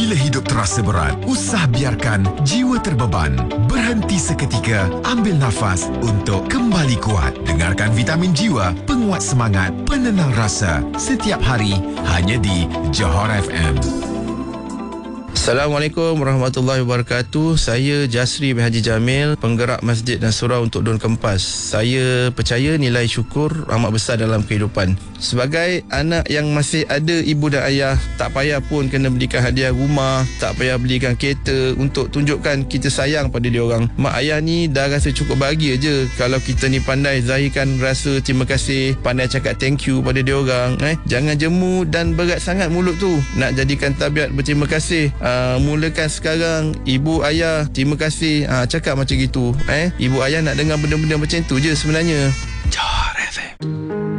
Bila hidup terasa berat, usah biarkan jiwa terbeban. Berhenti seketika, ambil nafas untuk kembali kuat. Dengarkan Vitamin Jiwa, penguat semangat, penenang rasa. Setiap hari, hanya di Johor FM. Assalamualaikum warahmatullahi wabarakatuh. Saya Jasri bin Haji Jamil, penggerak Masjid dan Surau untuk Daun Kempas. Saya percaya nilai syukur amat besar dalam kehidupan. Sebagai anak yang masih ada ibu dan ayah, tak payah pun kena belikan hadiah rumah, tak payah belikan kereta untuk tunjukkan kita sayang pada dia orang. Mak ayah ni dah rasa cukup bahagia je kalau kita ni pandai zahirkan rasa terima kasih, pandai cakap thank you pada dia orang. Jangan jemu dan berat sangat mulut tu. Nak jadikan tabiat berterima kasih, mulakan sekarang. Ibu ayah terima kasih, cakap macam gitu. Ibu ayah nak dengar benda-benda macam tu je sebenarnya. Johor FM.